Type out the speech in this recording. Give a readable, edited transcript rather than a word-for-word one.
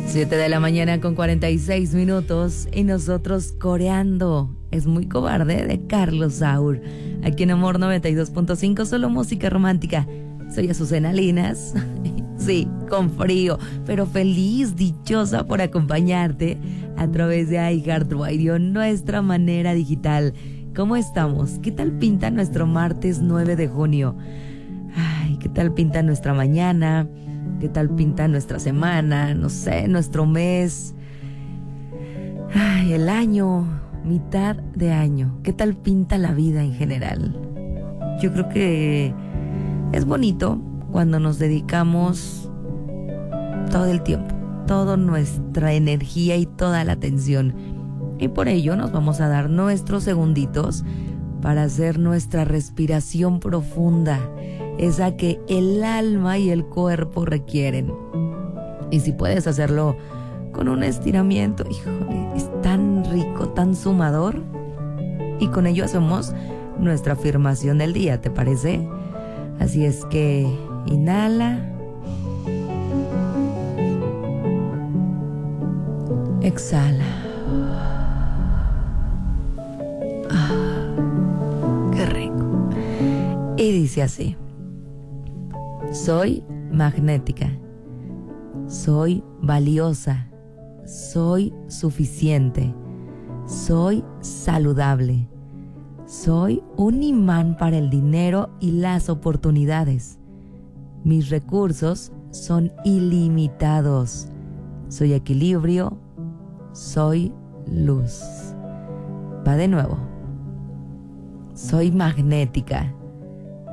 7 de la mañana con 46 minutos y nosotros coreando Es muy cobarde de Carlos Saur. Aquí en Amor 92.5, solo música romántica. Soy Azucena Linas. Sí, con frío, pero feliz, dichosa por acompañarte a través de iHeartRadio, nuestra manera digital. ¿Cómo estamos? ¿Qué tal pinta nuestro martes 9 de junio? Ay, ¿qué tal pinta nuestra mañana? ¿Qué tal pinta nuestra semana? No sé, nuestro mes. Ay, el año, mitad de año. ¿Qué tal pinta la vida en general? Yo creo que es bonito cuando nos dedicamos todo el tiempo, toda nuestra energía y toda la atención. Y por ello nos vamos a dar nuestros segunditos para hacer nuestra respiración profunda, esa que el alma y el cuerpo requieren. Y si puedes hacerlo con un estiramiento, híjole, es tan rico, tan sumador. Y con ello hacemos nuestra afirmación del día, ¿te parece? Así es que inhala, exhala. Qué rico. Y dice así: soy magnética, soy valiosa, soy suficiente, soy saludable, soy un imán para el dinero y las oportunidades. Mis recursos son ilimitados. Soy equilibrio, soy luz. Va de nuevo. Soy magnética,